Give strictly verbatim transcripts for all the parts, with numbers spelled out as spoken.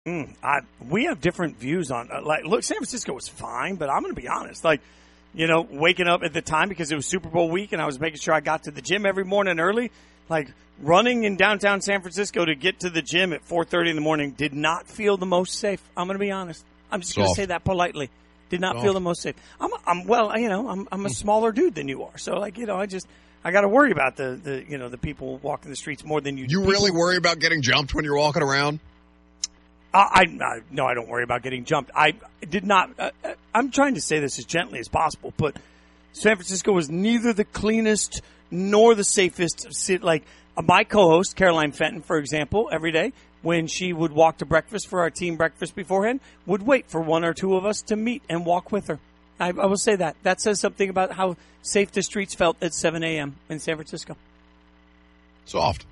Mm, I, we have different views on uh, like. Look, San Francisco was fine, but I'm going to be honest. Like, you know, waking up at the time because it was Super Bowl week, and I was making sure I got to the gym every morning early. Like running in downtown San Francisco to get to the gym at four thirty in the morning did not feel the most safe. I'm going to be honest. I'm just going to say that politely. Did not Soft. feel the most safe. I'm, I'm well, you know, I'm, I'm a smaller dude than you are, so like, you know, I just. I got to worry about the, the, you know, the people walking the streets more than you. You people. really worry about getting jumped when you're walking around? Uh, I, I no, I don't worry about getting jumped. I did not. Uh, I'm trying to say this as gently as possible, but San Francisco was neither the cleanest nor the safest. Like uh, my co-host Caroline Fenton, for example, every day when she would walk to breakfast for our team breakfast beforehand, would wait for one or two of us to meet and walk with her. I, I will say that. That says something about how safe the streets felt at seven a.m. in San Francisco. Soft.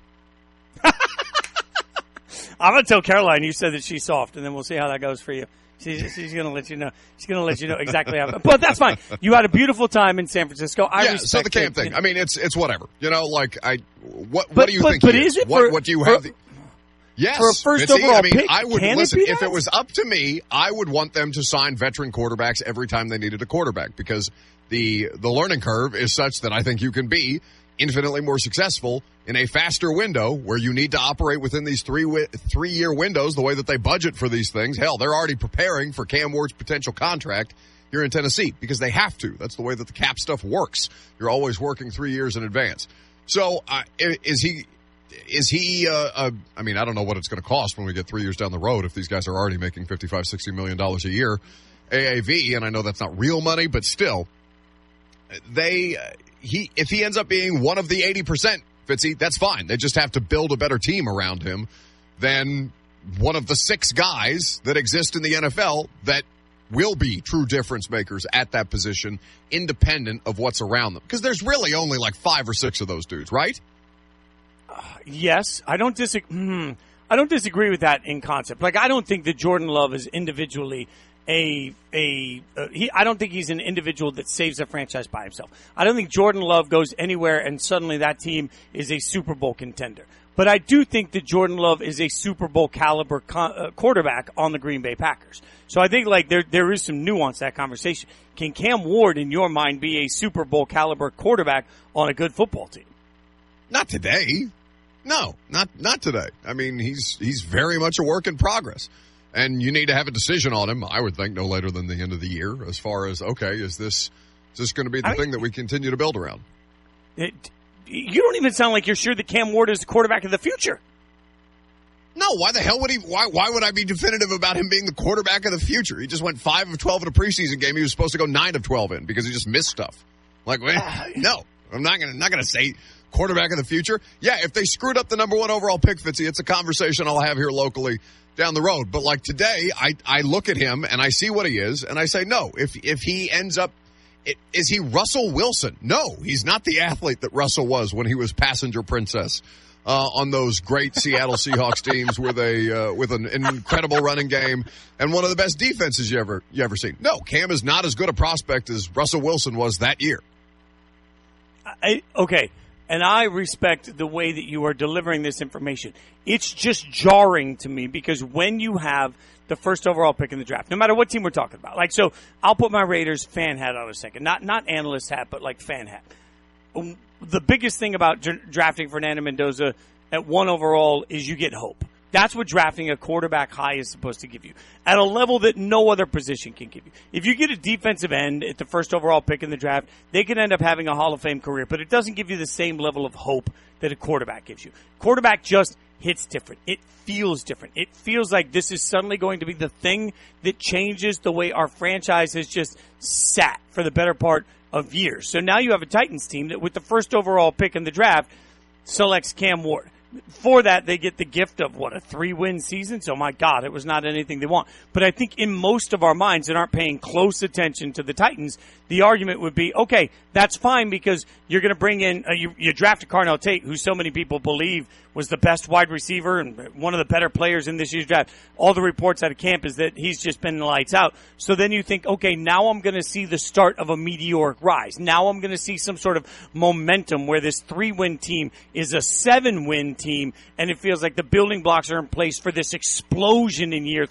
I'm going to tell Caroline you said that she's soft, and then we'll see how that goes for you. She's, she's going to let you know. She's going to let you know exactly how. But that's fine. You had a beautiful time in San Francisco. I yeah, respect so the camp it. thing. I mean, it's it's whatever. You know, like, I. What, but, what do you but, think but he is is? it What, for, what do you for, have? The, yes. For a first Fitzy, overall I mean, pick, I would, can listen, it be if that? it was up to me, I would want them to sign veteran quarterbacks every time they needed a quarterback because the the learning curve is such that I think you can be infinitely more successful in a faster window where you need to operate within these three wi- three-year windows the way that they budget for these things. Hell, they're already preparing for Cam Ward's potential contract here in Tennessee because they have to. That's the way that the cap stuff works. You're always working three years in advance. So uh, is he... Is he, uh, uh, I mean, I don't know what it's going to cost when we get three years down the road if these guys are already making fifty-five, sixty million dollars a year A A V, and I know that's not real money, but still, they, uh, he, if he ends up being one of the eighty percent, Fitzy, that's fine. They just have to build a better team around him than one of the six guys that exist in the N F L that will be true difference makers at that position, independent of what's around them. Because there's really only like five or six of those dudes, right? Uh, yes, I don't disagree. Hmm, I don't disagree with that in concept. Like, I don't think that Jordan Love is individually a a. Uh, he, I don't think he's an individual that saves a franchise by himself. I don't think Jordan Love goes anywhere and suddenly that team is a Super Bowl contender. But I do think that Jordan Love is a Super Bowl caliber co- uh, quarterback on the Green Bay Packers. So I think like there there is some nuance to that conversation. Can Cam Ward, in your mind, be a Super Bowl caliber quarterback on a good football team? Not today. No, not not today. I mean, he's he's very much a work in progress. And you need to have a decision on him, I would think, no later than the end of the year as far as, okay, is this is this going to be the I thing mean, that we continue to build around? It, you don't even sound like you're sure that Cam Ward is the quarterback of the future. No, why the hell would he? Why why would I be definitive about him being the quarterback of the future? He just went five of twelve in a preseason game. He was supposed to go nine of twelve in because he just missed stuff. Like, well, no, I'm not gonna not gonna say quarterback of the future. Yeah, if they screwed up the number one overall pick, Fitzy, it's a conversation I'll have here locally down the road. But like today, I I look at him and I see what he is, and I say no. If if he ends up, it, is he Russell Wilson? No, he's not the athlete that Russell was when he was passenger princess. Uh, on those great Seattle Seahawks teams with a uh, with an, an incredible running game and one of the best defenses you ever you ever seen. No, Cam is not as good a prospect as Russell Wilson was that year. I, okay, and I respect the way that you are delivering this information. It's just jarring to me because when you have the first overall pick in the draft, no matter what team we're talking about, like so, I'll put my Raiders fan hat on a second, not not analyst hat, but like fan hat. The biggest thing about drafting Fernando Mendoza at one overall is you get hope. That's what drafting a quarterback high is supposed to give you at a level that no other position can give you. If you get a defensive end at the first overall pick in the draft, they can end up having a Hall of Fame career, but it doesn't give you the same level of hope that a quarterback gives you. Quarterback just hits different. It feels different. It feels like this is suddenly going to be the thing that changes the way our franchise has just sat for the better part of years. So now you have a Titans team that with the first overall pick in the draft selects Cam Ward. For that, they get the gift of, what, a three-win season? So, my God, it was not anything they want. But I think in most of our minds that aren't paying close attention to the Titans, the argument would be, okay, that's fine because you're going to bring in, uh, you, you drafted Carnell Tate, who so many people believe was the best wide receiver and one of the better players in this year's draft. All the reports out of camp is that he's just been lights out. So then you think, okay, now I'm going to see the start of a meteoric rise. Now I'm going to see some sort of momentum where this three-win team is a seven-win team, and it feels like the building blocks are in place for this explosion in year